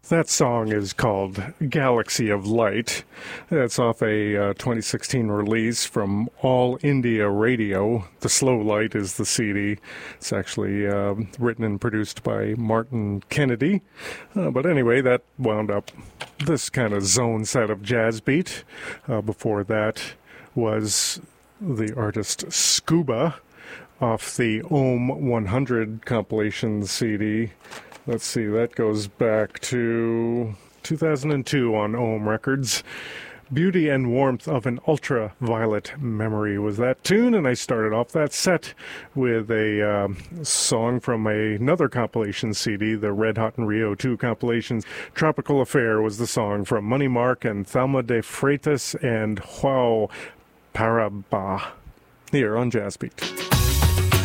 That song is called Galaxy of Light. It's off a 2016 release from All India Radio. The Slow Light is the CD. It's actually written and produced by Martin Kennedy. But anyway, that wound up this kind of zone set of jazz beat. Before that was the artist Scuba off the Ohm 100 compilation CD. Let's see, that goes back to 2002 on Ohm Records. Beauty and Warmth of an Ultraviolet Memory was that tune, and I started off that set with a song from another compilation CD, the Red Hot and Rio 2 compilations. Tropical Affair was the song from Money Mark and Thelma de Freitas and Joao Paraba here on Jazz Beat.